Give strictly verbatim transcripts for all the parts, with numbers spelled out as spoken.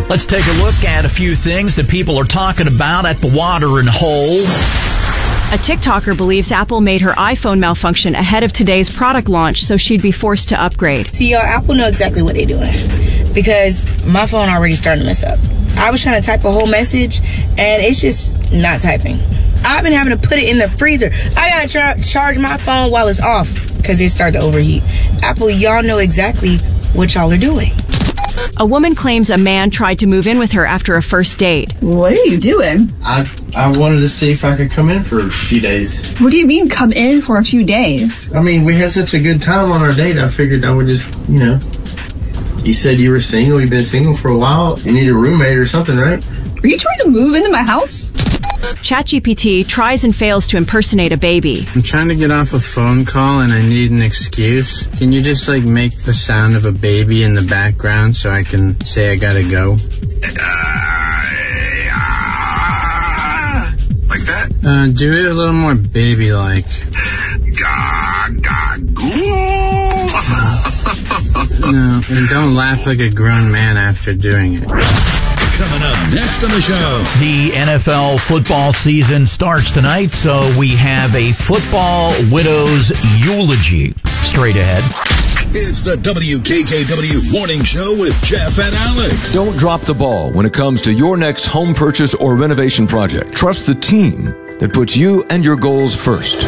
Let's take a look at a few things that people are talking about at the watering hole. A TikToker believes Apple made her iPhone malfunction ahead of today's product launch, so she'd be forced to upgrade. See, y'all, Apple know exactly what they're doing because my phone already starting to mess up. I was trying to type a whole message, and it's just not typing. I've been having to put it in the freezer. I gotta tra- charge my phone while it's off because it started to overheat. Apple, y'all know exactly what y'all are doing. A woman claims a man tried to move in with her after a first date. What are you doing? I I wanted to see if I could come in for a few days. What do you mean come in for a few days? I mean, we had such a good time on our date, I figured I would just, you know. You said you were single, you've been single for a while. You need a roommate or something, right? Are you trying to move into my house? ChatGPT tries and fails to impersonate a baby. I'm trying to get off a phone call and I need an excuse. Can you just, like, make the sound of a baby in the background so I can say I gotta go? Like that? Uh, do it a little more baby-like. No, and don't laugh like a grown man after doing it. Coming up next on the show. The N F L football season starts tonight, so we have a football widow's eulogy straight ahead. It's the W K K W Morning Show with Jeff and Alex. Don't drop the ball when it comes to your next home purchase or renovation project. Trust the team that puts you and your goals first.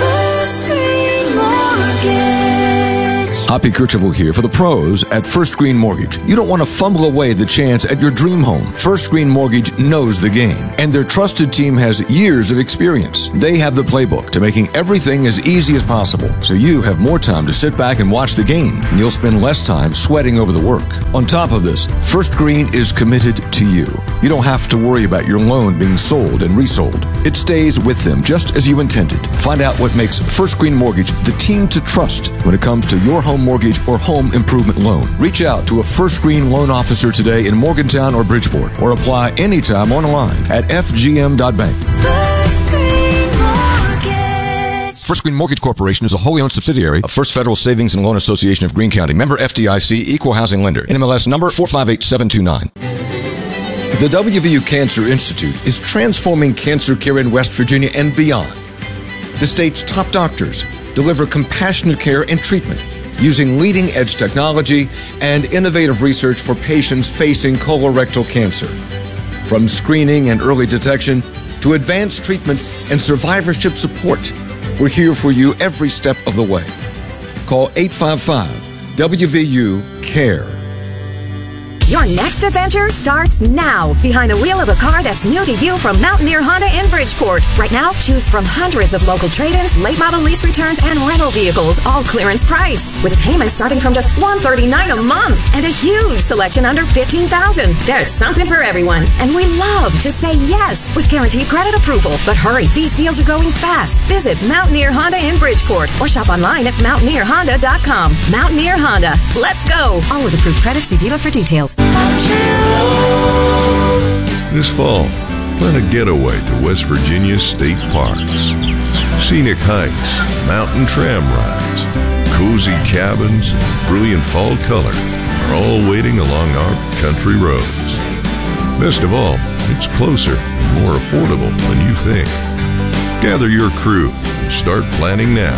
Hoppy Kercheval here for the pros at First Green Mortgage. You don't want to fumble away the chance at your dream home. First Green Mortgage knows the game, and their trusted team has years of experience. They have the playbook to making everything as easy as possible, so you have more time to sit back and watch the game, and you'll spend less time sweating over the work. On top of this, First Green is committed to you. You don't have to worry about your loan being sold and resold. It stays with them just as you intended. Find out what makes First Green Mortgage the team to trust when it comes to your home mortgage or home improvement loan. Reach out to a First Green loan officer today in Morgantown or Bridgeport, or apply anytime online at f g m dot bank. First Green Mortgage. First Green Mortgage Corporation is a wholly owned subsidiary of First Federal Savings and Loan Association of Greene County. Member F D I C, Equal Housing Lender. N M L S number four five eight seven two nine. The W V U Cancer Institute is transforming cancer care in West Virginia and beyond. The state's top doctors deliver compassionate care and treatment using leading-edge technology and innovative research for patients facing colorectal cancer. From screening and early detection to advanced treatment and survivorship support, we're here for you every step of the way. Call eight five five W V U CARE. Your next adventure starts now. Behind the wheel of a car that's new to you from Mountaineer Honda in Bridgeport. Right now, choose from hundreds of local trade-ins, late model lease returns, and rental vehicles, all clearance priced, with payments starting from just one hundred thirty-nine dollars a month and a huge selection under fifteen thousand dollars. There's something for everyone, and we love to say yes with guaranteed credit approval. But hurry, these deals are going fast. Visit Mountaineer Honda in Bridgeport or shop online at mountaineer honda dot com. Mountaineer Honda. Let's go. All with approved credit. See dealer for details. This fall, plan a getaway to West Virginia's state parks. Scenic hikes, mountain tram rides, cozy cabins, and brilliant fall color are all waiting along our country roads. Best of all, it's closer and more affordable than you think. Gather your crew and start planning now.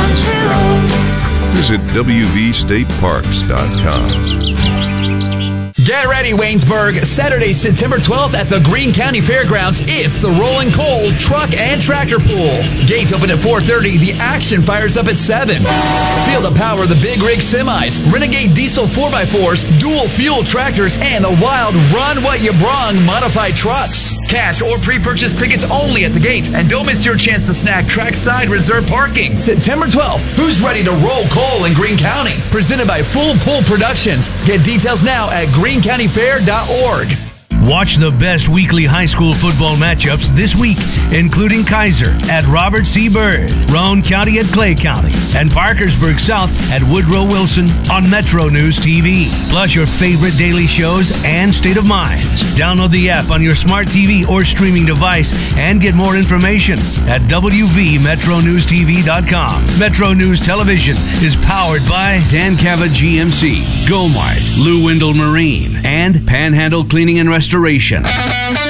Visit w v state parks dot com. Get ready, Waynesburg. Saturday, September twelfth at the Greene County Fairgrounds. It's the Rolling Coal Truck and Tractor Pool. Gates open at four thirty. The action fires up at seven. Feel the power of the big rig semis, Renegade diesel four by fours, dual fuel tractors, and the wild Run What You Brung modified trucks. Cash or pre-purchase tickets only at the gates. And don't miss your chance to snack trackside reserve parking. September twelfth. Who's ready to roll coal in Greene County? Presented by Full Pull Productions. Get details now at green county fair dot org. Watch the best weekly high school football matchups this week, including Kaiser at Robert C. Byrd, Roane County at Clay County, and Parkersburg South at Woodrow Wilson on Metro News T V. Plus your favorite daily shows and State of Minds. Download the app on your smart T V or streaming device and get more information at W V Metro News T V dot com. Metro News Television is powered by Dan Cava G M C, Gomart, Lou Wendell Marine, and Panhandle Cleaning and Restoration.